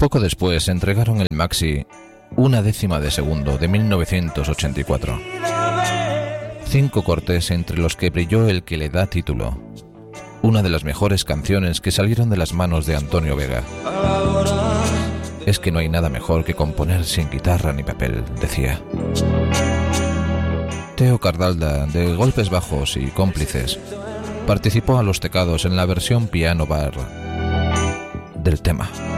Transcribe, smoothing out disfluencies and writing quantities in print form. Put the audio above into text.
Poco después entregaron el maxi Una décima de segundo de 1984. 5 cortes entre los que brilló el que le da título. Una de las mejores canciones que salieron de las manos de Antonio Vega. Es que no hay nada mejor que componer sin guitarra ni papel, decía. Teo Cardalda, de Golpes Bajos y Cómplices, participó a los teclados en la versión piano bar del tema.